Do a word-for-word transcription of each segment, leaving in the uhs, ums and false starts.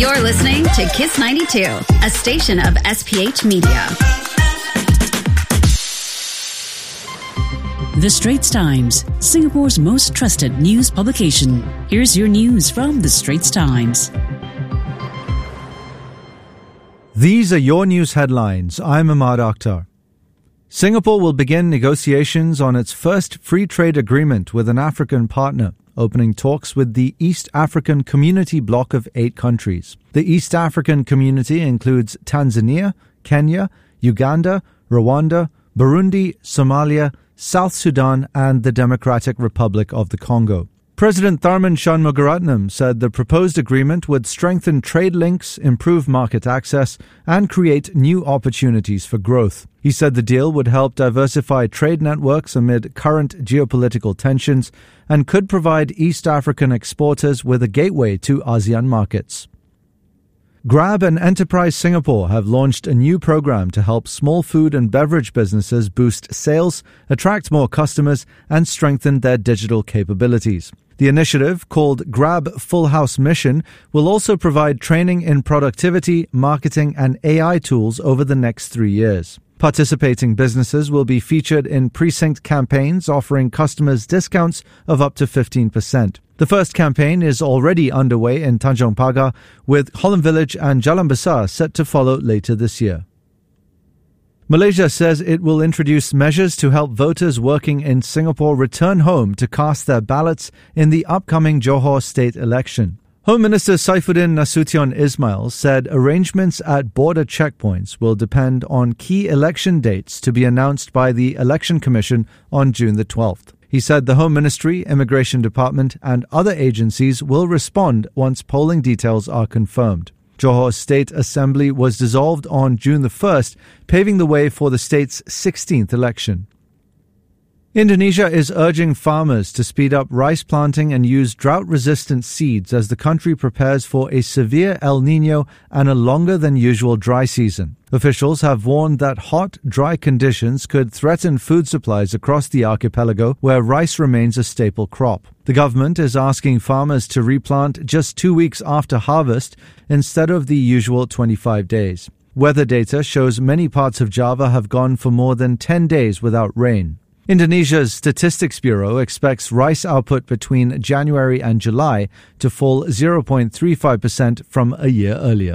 You're listening to Kiss ninety-two, a station of S P H Media. The Straits Times, Singapore's most trusted news publication. Here's your news from The Straits Times. These are your news headlines. I'm Ahmad Akhtar. Singapore will begin negotiations on its first free trade agreement with an African partner, opening talks with the East African Community bloc of eight countries. The East African Community includes Tanzania, Kenya, Uganda, Rwanda, Burundi, Somalia, South Sudan, and the Democratic Republic of the Congo. President Tharman Shanmugaratnam said the proposed agreement would strengthen trade links, improve market access, and create new opportunities for growth. He said the deal would help diversify trade networks amid current geopolitical tensions and could provide East African exporters with a gateway to ASEAN markets. Grab and Enterprise Singapore have launched a new program to help small food and beverage businesses boost sales, attract more customers, and strengthen their digital capabilities. The initiative, called Grab Full House Mission, will also provide training in productivity, marketing, and A I tools over the next three years. Participating businesses will be featured in precinct campaigns offering customers discounts of up to fifteen percent. The first campaign is already underway in Tanjong Pagar, with Holland Village and Jalan Besar set to follow later this year. Malaysia says it will introduce measures to help voters working in Singapore return home to cast their ballots in the upcoming Johor state election. Home Minister Saifuddin Nasution Ismail said arrangements at border checkpoints will depend on key election dates to be announced by the Election Commission on June the twelfth. He said the Home Ministry, Immigration Department, and other agencies will respond once polling details are confirmed. Johor State Assembly was dissolved on June the first, paving the way for the state's sixteenth election. Indonesia is urging farmers to speed up rice planting and use drought-resistant seeds as the country prepares for a severe El Niño and a longer-than-usual dry season. Officials have warned that hot, dry conditions could threaten food supplies across the archipelago, where rice remains a staple crop. The government is asking farmers to replant just two weeks after harvest instead of the usual twenty-five days. Weather data shows many parts of Java have gone for more than ten days without rain. Indonesia's Statistics Bureau expects rice output between January and July to fall zero point three five percent from a year earlier.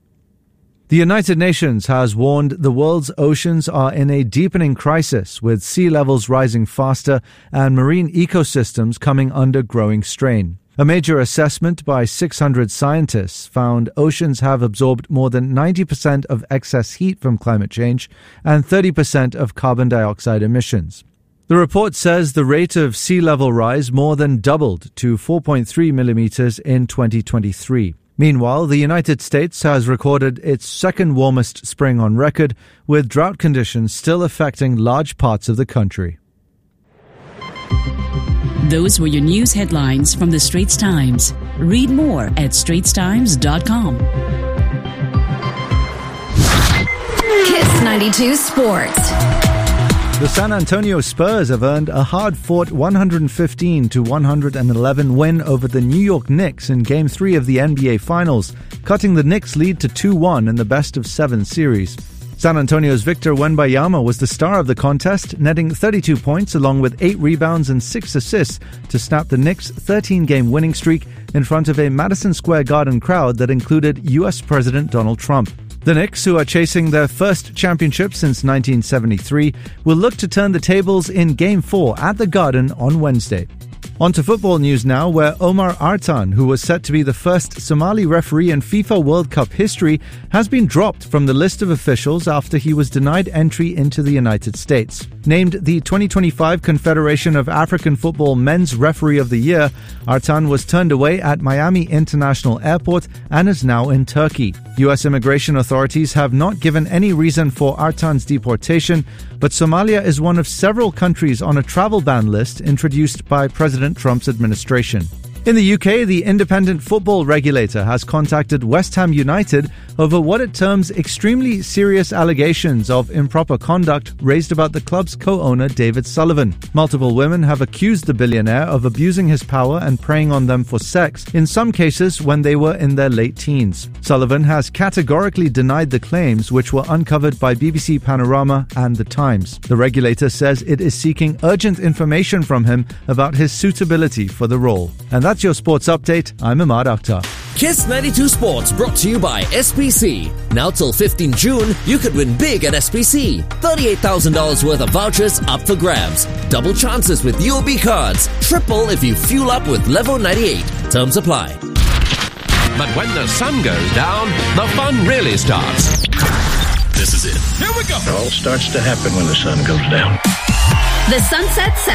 The United Nations has warned the world's oceans are in a deepening crisis, with sea levels rising faster and marine ecosystems coming under growing strain. A major assessment by six hundred scientists found oceans have absorbed more than ninety percent of excess heat from climate change and thirty percent of carbon dioxide emissions. The report says the rate of sea level rise more than doubled to four point three millimeters in twenty twenty-three. Meanwhile, the United States has recorded its second warmest spring on record, with drought conditions still affecting large parts of the country. Those were your news headlines from The Straits Times. Read more at straits times dot com. Kiss ninety-two Sports. The San Antonio Spurs have earned a hard-fought one fifteen to one eleven win over the New York Knicks in Game three of the N B A Finals, cutting the Knicks' lead to two one in the best-of-seven series. San Antonio's Victor Wembanyama was the star of the contest, netting thirty-two points along with eight rebounds and six assists to snap the Knicks' thirteen-game winning streak in front of a Madison Square Garden crowd that included U S President Donald Trump. The Knicks, who are chasing their first championship since nineteen seventy-three, will look to turn the tables in Game four at the Garden on Wednesday. On to football news now, where Omar Artan, who was set to be the first Somali referee in FIFA World Cup history, has been dropped from the list of officials after he was denied entry into the United States. Named the twenty twenty-five Confederation of African Football Men's Referee of the Year, Artan was turned away at Miami International Airport and is now in Turkey. U S immigration authorities have not given any reason for Artan's deportation, but Somalia is one of several countries on a travel ban list introduced by President Trump's administration. In the U K, the independent football regulator has contacted West Ham United over what it terms extremely serious allegations of improper conduct raised about the club's co-owner David Sullivan. Multiple women have accused the billionaire of abusing his power and preying on them for sex, in some cases when they were in their late teens. Sullivan has categorically denied the claims, which were uncovered by B B C Panorama and The Times. The regulator says it is seeking urgent information from him about his suitability for the role. And that's your sports update. I'm Imad Akhtar. Kiss ninety-two Sports brought to you by S P C. Now till fifteenth June, you could win big at S P C. thirty-eight thousand dollars worth of vouchers up for grabs. Double chances with U O B cards. Triple if you fuel up with Level ninety-eight. Terms apply. But when the sun goes down, the fun really starts. This is it. Here we go. It all starts to happen when the sun goes down. The Sunset